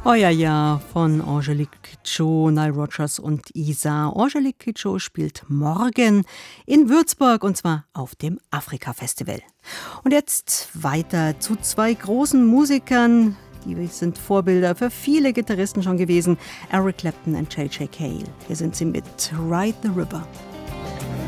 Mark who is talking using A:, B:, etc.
A: Oh ja, ja, von Angelique Kidjo, Nile Rodgers und Isa. Angelique Kidjo spielt morgen in Würzburg und zwar auf dem Afrika-Festival. Und jetzt weiter zu zwei großen Musikern. Die sind Vorbilder für viele Gitarristen schon gewesen. Eric Clapton und J.J. Cale. Hier sind sie mit Ride the River.